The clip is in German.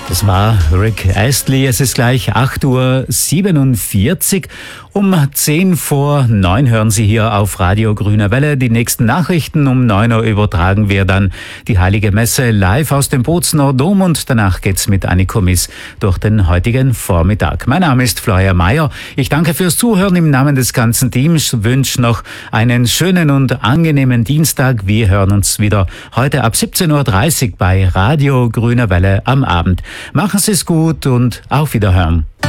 Das war Rick Astley. Es ist gleich 8:47 Uhr. Um 8:50 hören Sie hier auf Radio Grüne Welle die nächsten Nachrichten. Um 9 Uhr übertragen wir dann die Heilige Messe live aus dem Bozener Dom und danach geht's mit Anniko Miss durch den heutigen Vormittag. Mein Name ist Florian Mayer. Ich danke fürs Zuhören im Namen des ganzen Teams. Wünsche noch einen schönen und angenehmen Dienstag. Wir hören uns wieder heute ab 17:30 Uhr bei Radio Grüne Welle am Abend. Machen Sie es gut und auf Wiederhören.